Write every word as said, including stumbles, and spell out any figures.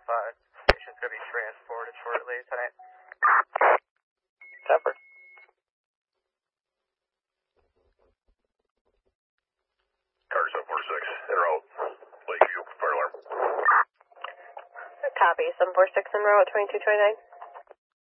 five. Patient's going to be transported shortly tonight. Tempered. Car seven four six, en route. Lakeview, fire alarm. Copy, seven four six en route, twenty-two twenty-nine.